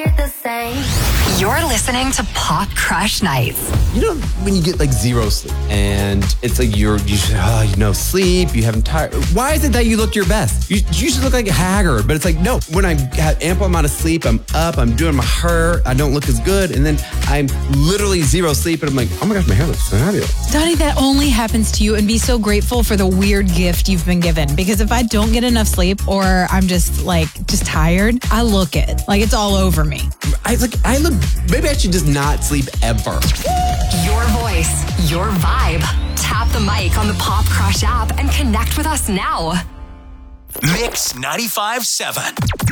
look the same. You're listening to Pop Crush Nights. You know, when you get like zero sleep and it's like you sleep, you haven't tired. Why is it that you look your best? You should look like a haggard, but it's like, no, when I have ample amount of sleep, I'm up, I'm doing my hair, I don't look as good. And then I'm literally zero sleep and I'm like, oh my gosh, my hair looks fabulous. Donnie, that only happens to you, and be so grateful for the weird gift you've been given. Because if I don't get enough sleep or I'm just tired, I look it. Like it's all over me. Maybe I should just not sleep ever. Your voice, your vibe. Tap the mic on the Pop Crush app and connect with us now. Mix 95.7.